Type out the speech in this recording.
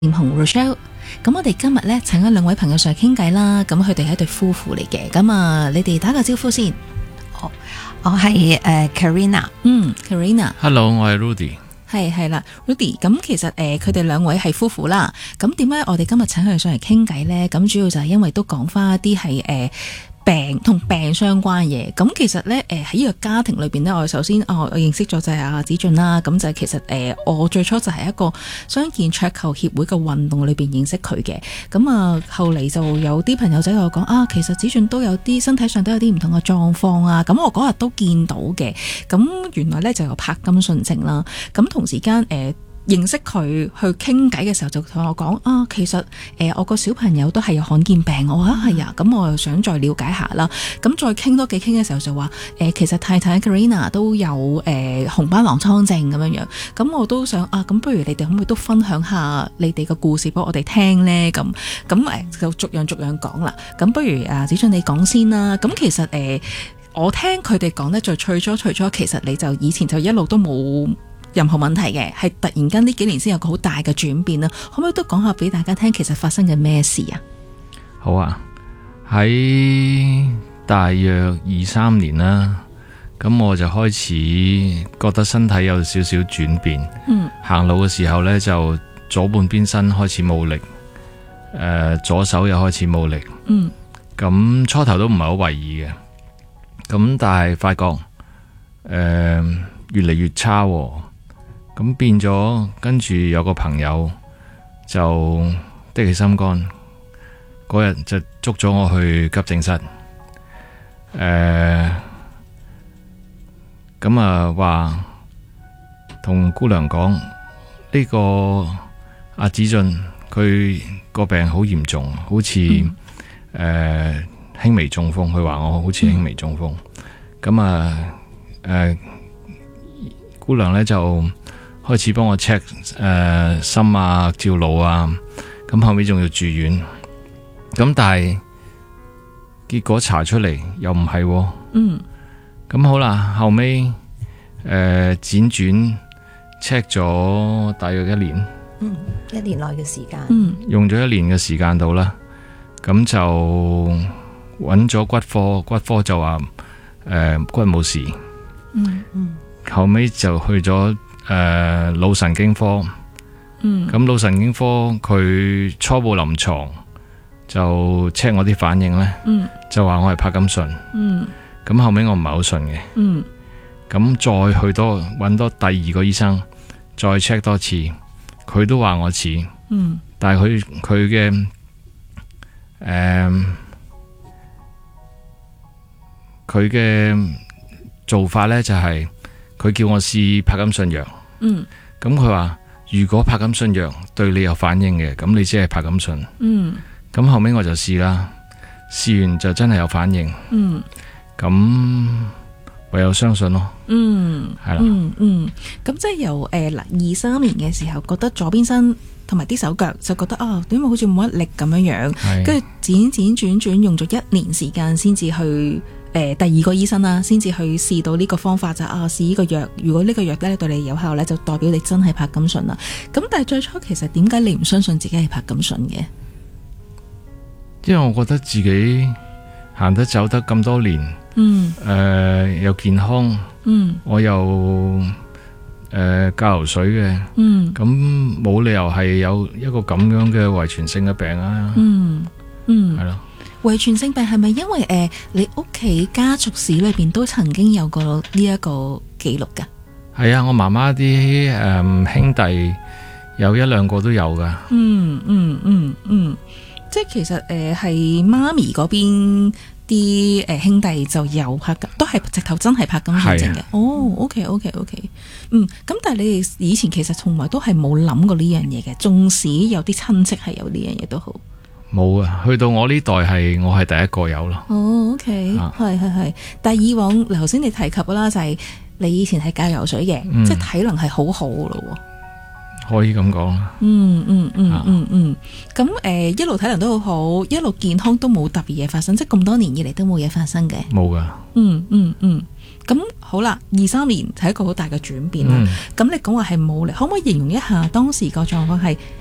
廉同 Rochelle， 咁我哋今日咧請咗兩位朋友上嚟傾偈啦，咁佢哋係一對夫婦嚟嘅，咁啊你哋打個招呼先。 我係Karina， Karina，Hello， 我係 Rudy， 係啦 Rudy， 咁其實佢哋兩位係夫婦啦，咁點解我哋今日請佢哋上嚟傾偈咧？咁主要就係因為都講翻一啲係病同病相關嘅嘢，咁其實咧喺呢個家庭裏邊咧，我首先我認識咗就係阿子俊啦，咁就係其實我最初就係一個傷健桌球協會嘅運動裏邊認識佢嘅，咁啊後嚟就有啲朋友仔同我講啊，其實子俊都有啲身體上都有啲唔同嘅狀況啊，咁我嗰日都見到嘅，咁原來咧就有柏金遜症啦，咁同時間認識佢去傾偈嘅時候就同我講啊，其實我個小朋友都係有罕見病，我話係啊，咁我又想再了解下啦，咁再傾多幾傾嘅時候就話其實太太 Karina 都有紅斑狼瘡症咁樣樣，咁我都想啊，咁不如你哋可唔可以都分享下你哋嘅故事俾我哋聽呢？咁就逐樣講啦，咁不如子俊你講先啦，咁其實我聽佢哋講呢，就除咗其實你就以前就一路都冇任何問題嘅，係突然間呢幾年先有個好大嘅轉變啦，可唔可以都講下俾大家聽，其實發生緊咩事啊？ 好啊，喺大約2-3年啦，咁我就開始覺得身體有少少轉變，行路嘅時候呢，就左半邊身開始冇力，左手又開始冇力，咁初頭都唔係好為意嘅，咁但係發覺越嚟越差喎。咁變咗，跟住有個朋友就的起心肝，嗰日就捉咗我去急症室。咁啊話同姑娘講，呢個阿子俊佢個病好嚴重，好似輕微中風。佢話我好似輕微中風。咁姑娘呢就開始幫我 check 心啊、照腦啊，咁後尾仲要住院，咁但係結果查出嚟又唔係喎，咁好啦，後尾輾轉 check 咗大約1年 ，1年內嘅時間， 用咗1年嘅時間到啦，咁就揾咗骨科就話骨冇事，後尾就去咗腦神經科，咁腦神經科佢初步臨床就 check 我啲反應呢，就話我係柏金遜，咁後尾我唔係好信嘅，咁再去揾多第2個醫生再 check 多次，佢都話我似，但係佢嘅做法呢，就係佢叫我試柏金遜藥，咁佢話如果柏金遜藥對你有反應嘅，咁你只係柏金遜，咁後尾我就試啦，試完就真係有反應，咁唯有相信咯，係啦， 咁即係由23年嘅時候覺得左邊身同埋啲手腳就覺得啊，點解好似冇乜力咁樣樣，跟住轉用咗1年時間先至去。第2個醫生啦，先至去試到呢個方法就試呢個藥。如果呢個藥咧對你有效咧，就代表你真係柏金遜啦。咁但係最初其實點解你唔相信自己係柏金遜嘅？ 因為我覺得自己行得走得咁多年，又健康，我又教流水嘅，咁冇理由係有一個咁樣嘅遺傳性嘅病啊，係咯。 遺傳性病係咪因為你屋企家族史裏邊都曾經有過呢一個記錄噶？ 係啊，我媽媽啲兄弟有1-2個都有噶。 即係其實係媽咪嗰邊啲兄弟就有都係直頭真係柏金遜症嘅。哦 ，OK， 咁但係你哋以前其實從來都係冇諗過呢樣嘢嘅，縱使有啲親戚係有呢樣嘢都好。 冇啊，去到我呢代我係第一個有咯。 哦 ，OK， 係。但係以往頭先你提及啦，就係你以前係教游水嘅，即係體能係好好噶咯。 可以咁講啦。 咁一路體能都好好，一路健康都冇特別嘢發生，即係咁多年以嚟都冇嘢發生嘅。 冇噶。 咁好啦，23年係一個好大嘅轉變啦。咁你講話係冇力，可唔可以形容一下當時個狀況係